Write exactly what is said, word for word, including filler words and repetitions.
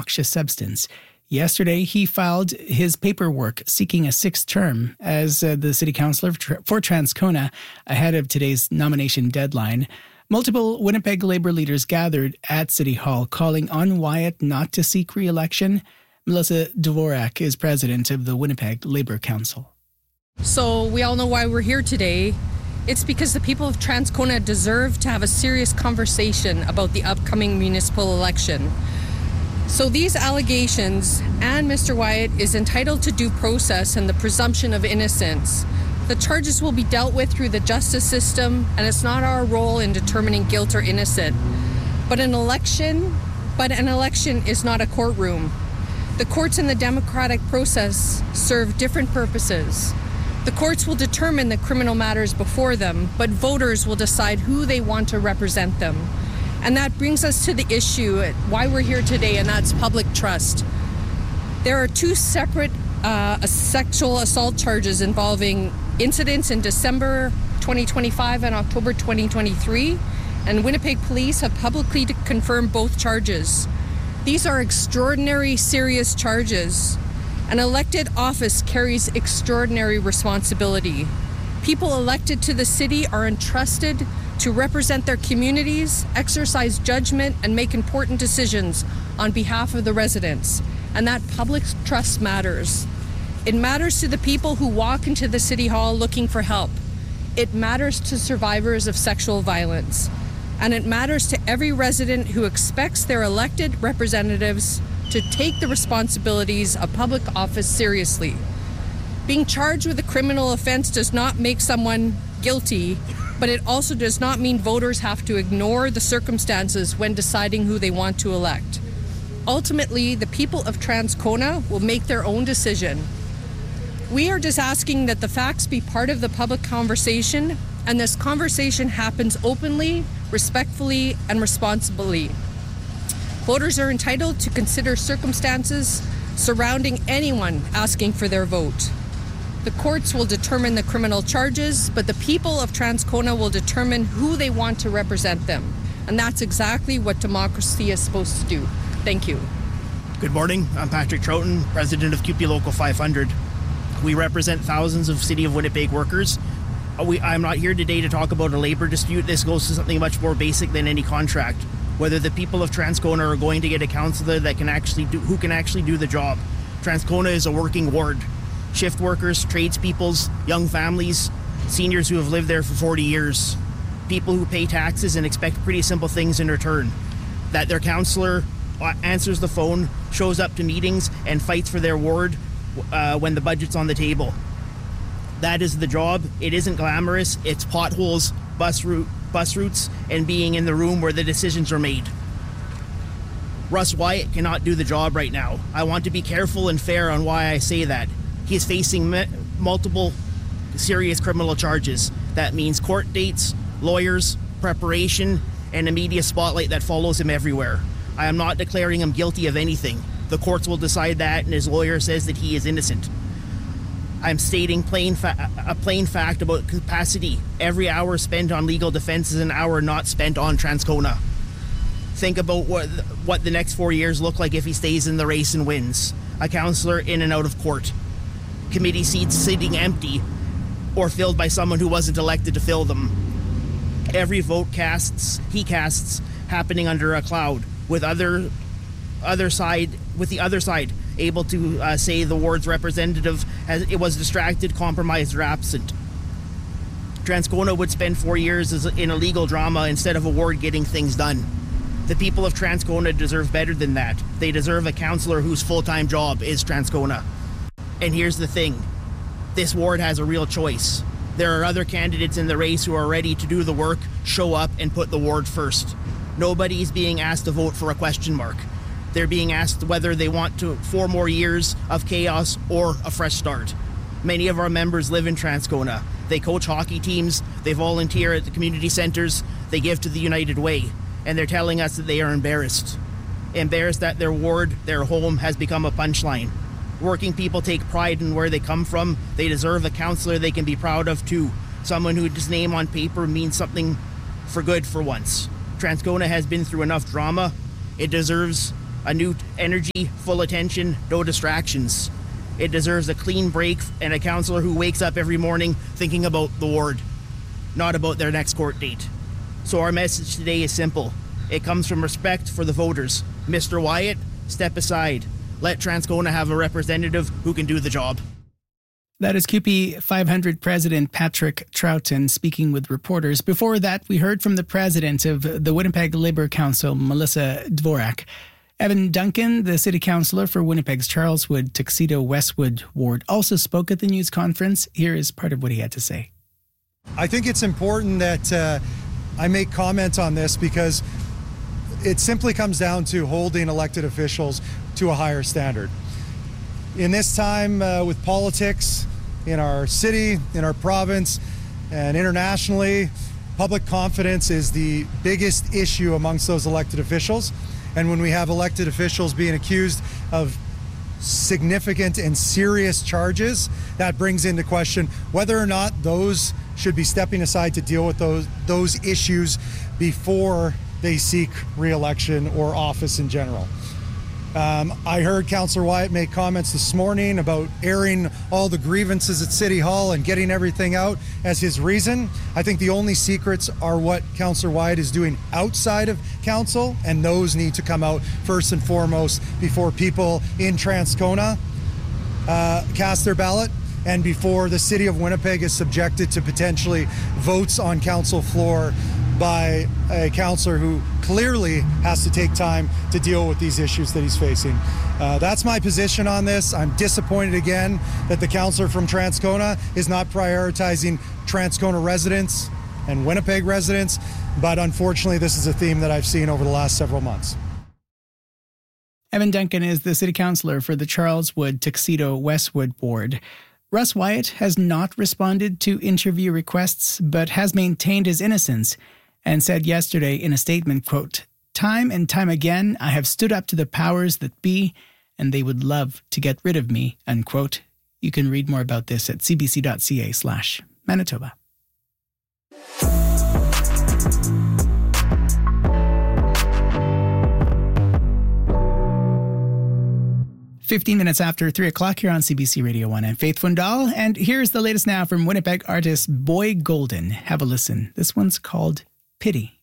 noxious substance. Yesterday, he filed his paperwork seeking a sixth term as uh, the city councillor for Transcona ahead of today's nomination deadline. Multiple Winnipeg Labour leaders gathered at City Hall calling on Wyatt not to seek re-election. Melissa Dvorak is president of the Winnipeg Labour Council. So we all know why we're here today. It's because the people of Transcona deserve to have a serious conversation about the upcoming municipal election. So these allegations, and Mister Wyatt is entitled to due process and the presumption of innocence. The charges will be dealt with through the justice system, and it's not our role in determining guilt or innocent. But an election, but an election is not a courtroom. The courts in the democratic process serve different purposes. The courts will determine the criminal matters before them, but voters will decide who they want to represent them. And that brings us to the issue, why we're here today, and that's public trust. There are two separate uh, sexual assault charges involving incidents in December twenty twenty-five and October twenty twenty-three, and Winnipeg Police have publicly confirmed both charges. These are extraordinary, serious charges. An elected office carries extraordinary responsibility. People elected to the city are entrusted to represent their communities, exercise judgment, and make important decisions on behalf of the residents. And that public trust matters. It matters to the people who walk into the City Hall looking for help. It matters to survivors of sexual violence. And it matters to every resident who expects their elected representatives to take the responsibilities of public office seriously. Being charged with a criminal offense does not make someone guilty, but it also does not mean voters have to ignore the circumstances when deciding who they want to elect. Ultimately, the people of Transcona will make their own decision. We are just asking that the facts be part of the public conversation, and this conversation happens openly, respectfully, and responsibly. Voters are entitled to consider circumstances surrounding anyone asking for their vote. The courts will determine the criminal charges, but the people of Transcona will determine who they want to represent them. And that's exactly what democracy is supposed to do. Thank you. Good morning. I'm Patrick Troughton, president of C U P E Local five hundred. We represent thousands of City of Winnipeg workers. We, I'm not here today to talk about a labor dispute. This goes to something much more basic than any contract. Whether the people of Transcona are going to get a councillor that can actually do, who can actually do the job. Transcona is a working ward. Shift workers, tradespeoples, young families, seniors who have lived there for forty years, people who pay taxes and expect pretty simple things in return. That their councillor answers the phone, shows up to meetings, and fights for their ward uh, when the budget's on the table. That is the job. It isn't glamorous. It's potholes, bus route, bus routes, and being in the room where the decisions are made. Russ Wyatt cannot do the job right now. I want to be careful and fair on why I say that. He is facing me- multiple serious criminal charges. That means court dates, lawyers, preparation, and a media spotlight that follows him everywhere. I am not declaring him guilty of anything. The courts will decide that, and his lawyer says that he is innocent. I'm stating plain fa- a plain fact about capacity. Every hour spent on legal defense is an hour not spent on Transcona. Think about what what the next four years look like if he stays in the race and wins. A councillor in and out of court. Committee seats sitting empty or filled by someone who wasn't elected to fill them. Every vote casts, he casts, happening under a cloud, with other other side, with the other side able to uh, say the ward's representative has, it was distracted, compromised, or absent. Transcona would spend four years as in a legal drama instead of a ward getting things done. The people of Transcona deserve better than that. They deserve a councillor whose full-time job is Transcona. And here's the thing. This ward has a real choice. There are other candidates in the race who are ready to do the work, show up, and put the ward first. Nobody's being asked to vote for a question mark. They're being asked whether they want to four more years of chaos or a fresh start. Many of our members live in Transcona. They coach hockey teams, they volunteer at the community centres, they give to the United Way, and they're telling us that they are embarrassed. Embarrassed that their ward, their home, has become a punchline. Working people take pride in where they come from. They deserve a councillor they can be proud of too. Someone whose name on paper means something for good for once. Transcona has been through enough drama. It deserves a new energy, full attention, no distractions. It deserves a clean break and a councillor who wakes up every morning thinking about the ward, not about their next court date. So our message today is simple. It comes from respect for the voters. Mister Wyatt, step aside. Let Transcona have a representative who can do the job. That is C U P E five hundred President Patrick Troughton speaking with reporters. Before that, we heard from the president of the Winnipeg Labour Council, Melissa Dvorak. Evan Duncan, the city councillor for Winnipeg's Charleswood Tuxedo Westwood ward, also spoke at the news conference. Here is part of what he had to say. I think it's important that uh, I make comment on this because it simply comes down to holding elected officials to a higher standard. In this time uh, with politics in our city, in our province, and internationally, public confidence is the biggest issue amongst those elected officials. And when we have elected officials being accused of significant and serious charges, that brings into question whether or not those should be stepping aside to deal with those those issues before they seek re-election or office in general. Um, I heard Councillor Wyatt make comments this morning about airing all the grievances at City Hall and getting everything out as his reason. I think the only secrets are what Councillor Wyatt is doing outside of council, and those need to come out first and foremost before people in Transcona uh, cast their ballot and before the city of Winnipeg is subjected to potentially votes on council floor by a councillor who clearly has to take time to deal with these issues that he's facing. Uh, that's my position on this. I'm disappointed again that the councillor from Transcona is not prioritizing Transcona residents and Winnipeg residents, but unfortunately this is a theme that I've seen over the last several months. Evan Duncan is the city councillor for the Charleswood Tuxedo Westwood ward. Russ Wyatt has not responded to interview requests, but has maintained his innocence and said yesterday in a statement, quote, "Time and time again, I have stood up to the powers that be, and they would love to get rid of me," unquote. You can read more about this at cbc.ca slash Manitoba. fifteen minutes after three o'clock here on C B C Radio one. I'm Faith Fundal, and here's the latest now from Winnipeg artist Boy Golden. Have a listen. This one's called Pity.